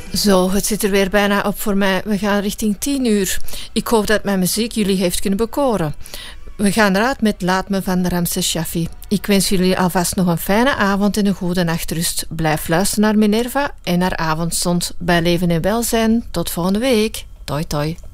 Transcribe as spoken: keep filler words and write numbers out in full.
Zo, het zit er weer bijna op voor mij. We gaan richting tien uur. Ik hoop dat mijn muziek jullie heeft kunnen bekoren. We gaan eruit met Laat me van Ramses Shaffi. Ik wens jullie alvast nog een fijne avond en een goede nachtrust. Blijf luisteren naar Minerva en naar Avondstond bij Leven en Welzijn. Tot volgende week. Toi toi.